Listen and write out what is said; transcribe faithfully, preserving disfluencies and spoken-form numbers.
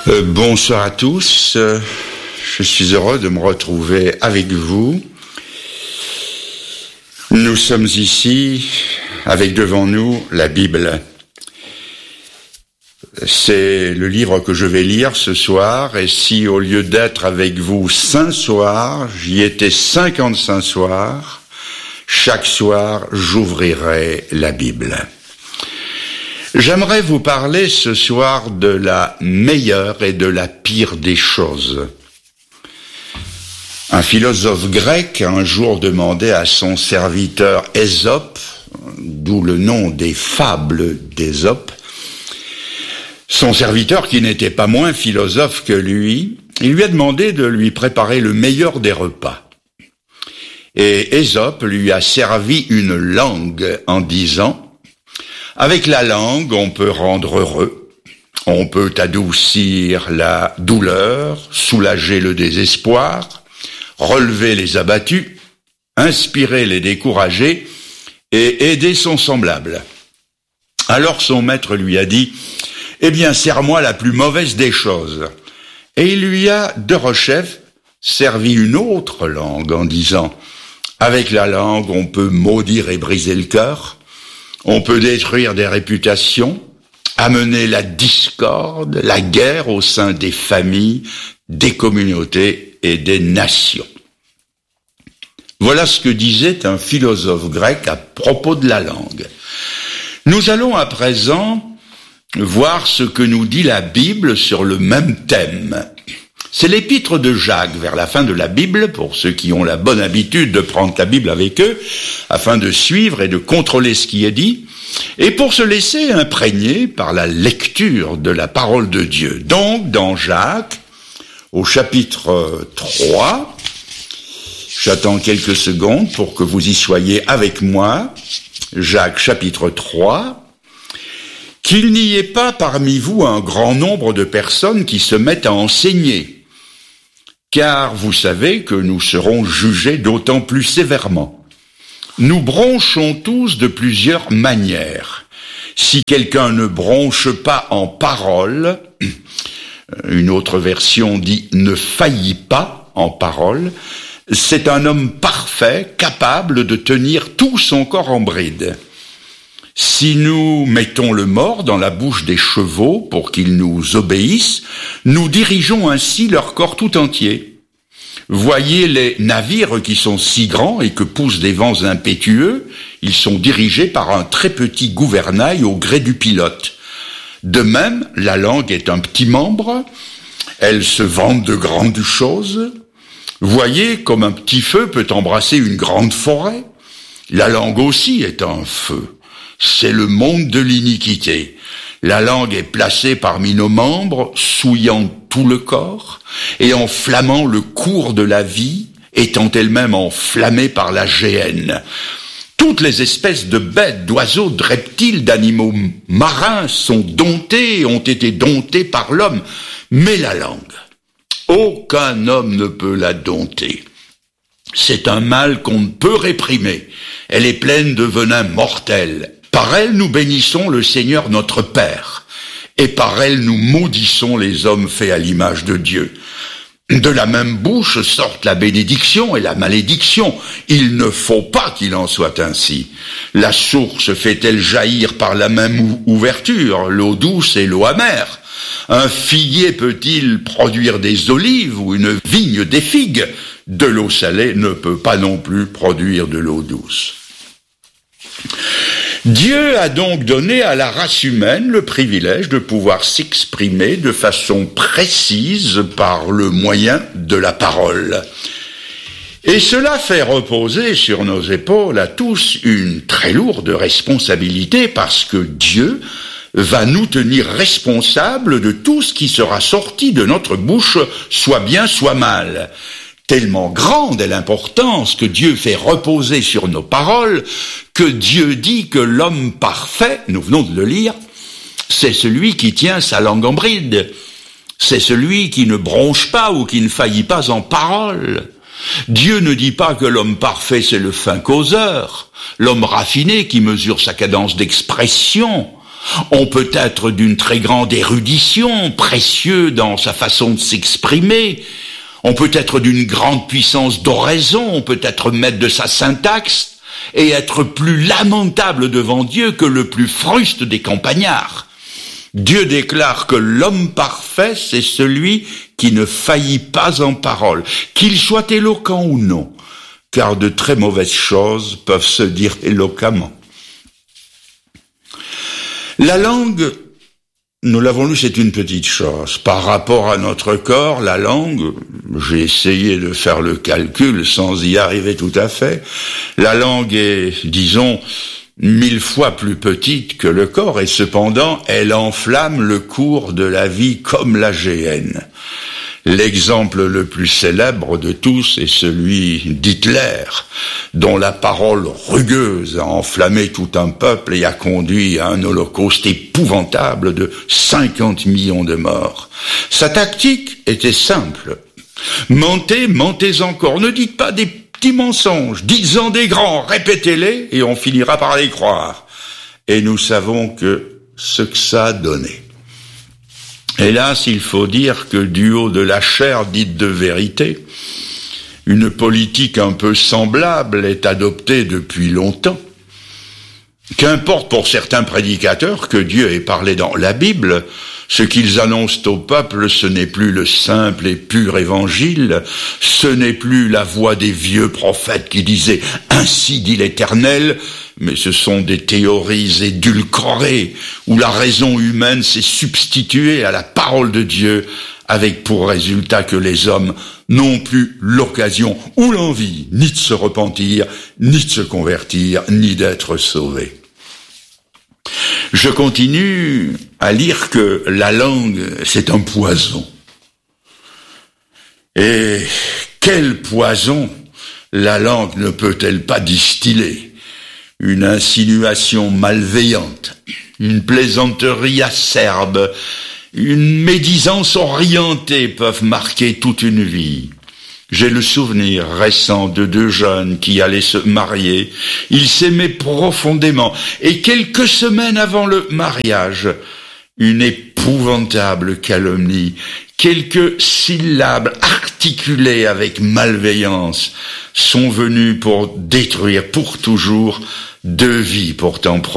Euh, bonsoir à tous, euh, je suis heureux de me retrouver avec vous. Nous sommes ici avec devant nous la Bible. C'est le livre que je vais lire ce soir, et si au lieu d'être avec vous cinq soirs, j'y étais cinquante-cinq soirs, chaque soir j'ouvrirai la Bible. J'aimerais vous parler ce soir de la meilleure et de la pire des choses. Un philosophe grec a un jour demandé à son serviteur Ésope, d'où le nom des fables d'Ésope, son serviteur qui n'était pas moins philosophe que lui, il lui a demandé de lui préparer le meilleur des repas. Et Ésope lui a servi une langue en disant: avec la langue, on peut rendre heureux, on peut adoucir la douleur, soulager le désespoir, relever les abattus, inspirer les découragés et aider son semblable. Alors son maître lui a dit: eh bien, sers-moi la plus mauvaise des choses. Et il lui a, de rechef, servi une autre langue en disant: avec la langue, on peut maudire et briser le cœur, on peut détruire des réputations, amener la discorde, la guerre au sein des familles, des communautés et des nations. Voilà ce que disait un philosophe grec à propos de la langue. Nous allons à présent voir ce que nous dit la Bible sur le même thème. C'est l'épître de Jacques vers la fin de la Bible, pour ceux qui ont la bonne habitude de prendre la Bible avec eux, afin de suivre et de contrôler ce qui est dit, et pour se laisser imprégner par la lecture de la parole de Dieu. Donc, dans Jacques, au chapitre trois, j'attends quelques secondes pour que vous y soyez avec moi, Jacques chapitre trois, qu'il n'y ait pas parmi vous un grand nombre de personnes qui se mettent à enseigner, car vous savez que nous serons jugés d'autant plus sévèrement. Nous bronchons tous de plusieurs manières. Si quelqu'un ne bronche pas en parole, une autre version dit ne faillit pas en parole, c'est un homme parfait, capable de tenir tout son corps en bride. Si nous mettons le mors dans la bouche des chevaux pour qu'ils nous obéissent, nous dirigeons ainsi leur corps tout entier. Voyez les navires qui sont si grands et que poussent des vents impétueux, ils sont dirigés par un très petit gouvernail au gré du pilote. De même, la langue est un petit membre, elle se vante de grandes choses. Voyez comme un petit feu peut embrasser une grande forêt. La langue aussi est un feu. C'est le monde de l'iniquité. La langue est placée parmi nos membres, souillant tout le corps, et enflammant le cours de la vie, étant elle-même enflammée par la géhenne. Toutes les espèces de bêtes, d'oiseaux, de reptiles, d'animaux marins sont domptées, ont été domptées par l'homme. Mais la langue, aucun homme ne peut la dompter. C'est un mal qu'on ne peut réprimer. Elle est pleine de venin mortel. Par elle, nous bénissons le Seigneur notre Père, et par elle, nous maudissons les hommes faits à l'image de Dieu. De la même bouche sortent la bénédiction et la malédiction. Il ne faut pas qu'il en soit ainsi. La source fait-elle jaillir par la même ouverture, l'eau douce et l'eau amère? Un figuier peut-il produire des olives ou une vigne des figues? De l'eau salée ne peut pas non plus produire de l'eau douce. Dieu a donc donné à la race humaine le privilège de pouvoir s'exprimer de façon précise par le moyen de la parole. Et cela fait reposer sur nos épaules à tous une très lourde responsabilité, parce que Dieu va nous tenir responsables de tout ce qui sera sorti de notre bouche, soit bien, soit mal. Tellement grande est l'importance que Dieu fait reposer sur nos paroles, que Dieu dit que l'homme parfait, nous venons de le lire, c'est celui qui tient sa langue en bride, c'est celui qui ne bronche pas ou qui ne faillit pas en parole. Dieu ne dit pas que l'homme parfait c'est le fin causeur, l'homme raffiné qui mesure sa cadence d'expression, On peut être d'une très grande érudition, précieux dans sa façon de s'exprimer. On peut être d'une grande puissance d'oraison, on peut être maître de sa syntaxe et être plus lamentable devant Dieu que le plus fruste des campagnards. Dieu déclare que l'homme parfait, c'est celui qui ne faillit pas en parole, qu'il soit éloquent ou non, car de très mauvaises choses peuvent se dire éloquemment. La langue, nous l'avons lu, c'est une petite chose. Par rapport à notre corps, la langue, j'ai essayé de faire le calcul sans y arriver tout à fait, la langue est, disons, mille fois plus petite que le corps, et cependant, elle enflamme le cours de la vie comme la géhenne. L'exemple le plus célèbre de tous est celui d'Hitler, dont la parole rugueuse a enflammé tout un peuple et a conduit à un holocauste épouvantable de cinquante millions de morts. Sa tactique était simple. Mentez, mentez encore, ne dites pas des petits mensonges, dites-en des grands, répétez-les et on finira par les croire. Et nous savons que ce que ça a donné. Hélas, il faut dire que du haut de la chair dite de vérité, une politique un peu semblable est adoptée depuis longtemps. Qu'importe pour certains prédicateurs que Dieu ait parlé dans la Bible, ce qu'ils annoncent au peuple, ce n'est plus le simple et pur évangile, ce n'est plus la voix des vieux prophètes qui disaient « Ainsi dit l'Éternel », mais ce sont des théories édulcorées où la raison humaine s'est substituée à la parole de Dieu, avec pour résultat que les hommes n'ont plus l'occasion ou l'envie ni de se repentir, ni de se convertir, ni d'être sauvés. Je continue à lire que la langue, c'est un poison. Et quel poison la langue ne peut-elle pas distiller ? Une insinuation malveillante, une plaisanterie acerbe, une médisance orientée peuvent marquer toute une vie. J'ai le souvenir récent de deux jeunes qui allaient se marier. Ils s'aimaient profondément et quelques semaines avant le mariage, une épouvantable calomnie, quelques syllabes articulées avec malveillance sont venues pour détruire pour toujours deux vies pourtant